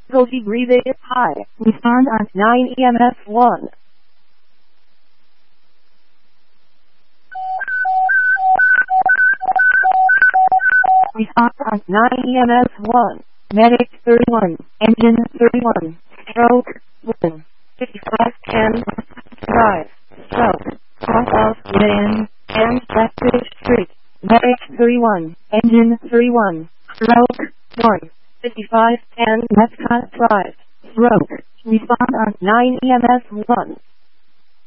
Goji breathe high. Respond on 9 EMS 1. Respond on 9 EMS 1. Medic 31. Engine 31. Stroke 1. 5510. Drive. Stroke. Cross off lane. And Blackfish Street. Medic 31. Engine 31. Stroke 1. 5510 Westcott Drive. Stroke. Respond on 9 EMS 1.